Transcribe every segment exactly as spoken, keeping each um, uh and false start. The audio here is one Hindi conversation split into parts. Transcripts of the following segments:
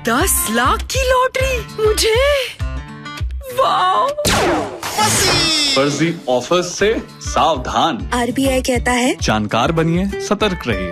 दस लाख की लॉटरी मुझे, वाह! फर्जी ऑफर से सावधान। आरबीआई कहता है जानकार बनिए, सतर्क रहिए।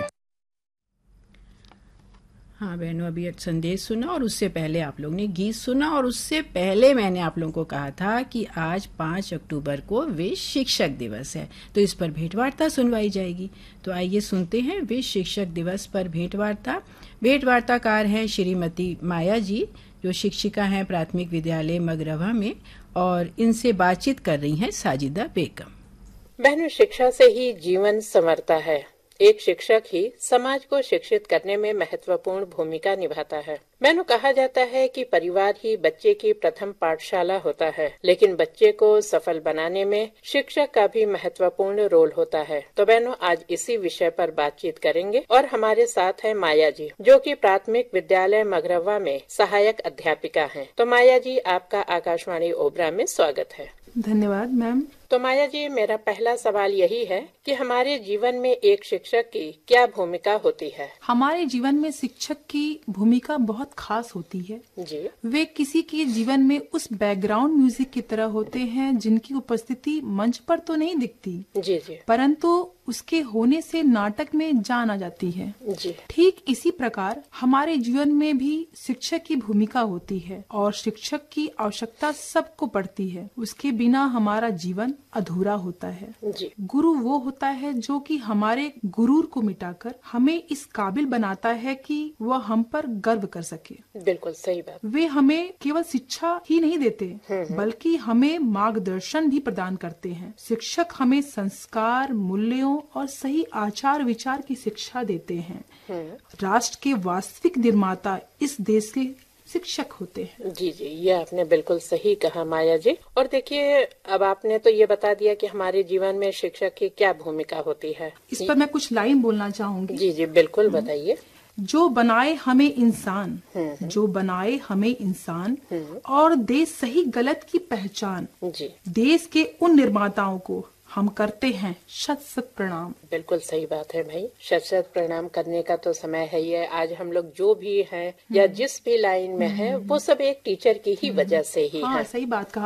हाँ बहनों, अभी एक संदेश सुना और उससे पहले आप लोग ने गीत सुना और उससे पहले मैंने आप लोगों को कहा था कि आज पाँच अक्टूबर को विश्व शिक्षक दिवस है, तो इस पर भेंटवार्ता सुनवाई जाएगी। तो आइए सुनते हैं विश्व शिक्षक दिवस पर भेंटवार्ता। भेंटवार्ताकार हैं श्रीमती माया जी, जो शिक्षिका हैं प्राथमिक विद्यालय मगरवा में, और इनसे बातचीत कर रही हैं साजिदा बेगम। बहनों, शिक्षा से ही जीवन संवरता है। एक शिक्षक ही समाज को शिक्षित करने में महत्वपूर्ण भूमिका निभाता है। बहनों, कहा जाता है कि परिवार ही बच्चे की प्रथम पाठशाला होता है, लेकिन बच्चे को सफल बनाने में शिक्षक का भी महत्वपूर्ण रोल होता है। तो बहनों, आज इसी विषय पर बातचीत करेंगे और हमारे साथ हैं माया जी, जो कि प्राथमिक विद्यालय मगरवा में सहायक अध्यापिका हैं। तो माया जी, आपका आकाशवाणी ओबरा में स्वागत है। धन्यवाद मैम। तो माया जी, मेरा पहला सवाल यही है कि हमारे जीवन में एक शिक्षक की क्या भूमिका होती है? हमारे जीवन में शिक्षक की भूमिका बहुत खास होती है जी। वे किसी के जीवन में उस बैकग्राउंड म्यूजिक की तरह होते हैं जिनकी उपस्थिति मंच पर तो नहीं दिखती, जी जी, परंतु उसके होने से नाटक में जान आ जाती है। जी। ठीक इसी प्रकार हमारे जीवन में भी शिक्षक की भूमिका होती है और शिक्षक की आवश्यकता सबको पड़ती है। उसके बिना हमारा जीवन अधूरा होता है। जी। गुरु वो होता है जो कि हमारे गुरूर को मिटाकर हमें इस काबिल बनाता है कि वह हम पर गर्व कर सके। बिल्कुल सही बात। वे हमें केवल शिक्षा ही नहीं देते, बल्कि हमें मार्गदर्शन भी प्रदान करते हैं। शिक्षक हमें संस्कार, मूल्यों और सही आचार विचार की शिक्षा देते हैं। राष्ट्र के वास्तविक निर्माता इस देश के शिक्षक होते हैं। जी जी, ये आपने बिल्कुल सही कहा माया जी। और देखिए, अब आपने तो ये बता दिया कि हमारे जीवन में शिक्षक की क्या भूमिका होती है। इस पर मैं कुछ लाइन बोलना चाहूंगी। जी जी, बिल्कुल बताइए। जो बनाए हमें इंसान, जो बनाए हमें इंसान और दे सही गलत की पहचान, जी। देश के उन निर्माताओं को हम करते हैं शत शत प्रणाम। बिल्कुल सही बात है भाई, शत शत प्रणाम करने का तो समय है ही है। आज हम लोग जो भी हैं या जिस भी लाइन में हैं, वो सब एक टीचर की ही वजह से ही हाँ, है। सही बात कहा